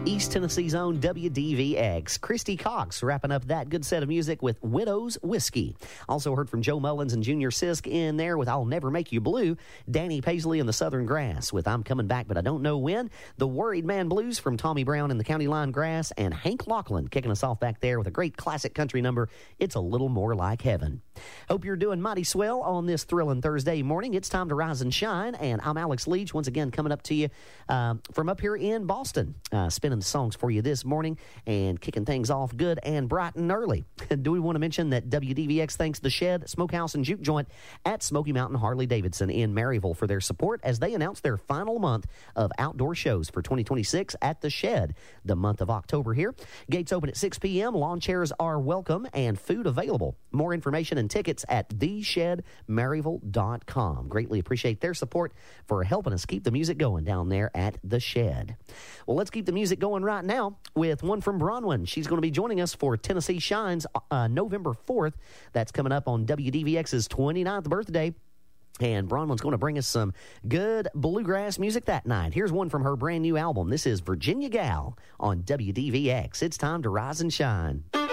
East Tennessee's own WDVX. Christy Cox wrapping up that good set of music with Widow's Whiskey. Also heard from Joe Mullins and Junior Sisk in there with I'll Never Make You Blue. Danny Paisley and the Southern Grass with I'm Coming Back But I Don't Know When. The Worried Man Blues from Tommy Brown and the County Line Grass. And Hank Lachlan kicking us off back there with a great classic country number, It's a Little More Like Heaven. Hope you're doing mighty swell on this thrilling Thursday morning. It's time to rise and shine, and I'm Alex Leach once again coming up to you from up here in Boston, spinning the songs for you this morning and kicking things off good and bright and early. Do we want to mention that WDVX thanks the Shed Smokehouse and Juke Joint at Smoky Mountain Harley-Davidson in Maryville for their support as they announce their final month of outdoor shows for 2026 at the Shed, the month of October here. Gates open at 6 p.m. Lawn chairs are welcome and food available. More information and tickets at theshedmaryville.com. Greatly appreciate their support for helping us keep the music going down there at the Shed. Well, let's keep the music going right now with one from Bronwyn. She's going to be joining us for Tennessee Shines November 4th. That's coming up on WDVX's 29th birthday. And Bronwyn's going to bring us some good bluegrass music that night. Here's one from her brand new album. This is Virginia Gal on WDVX. It's time to rise and shine.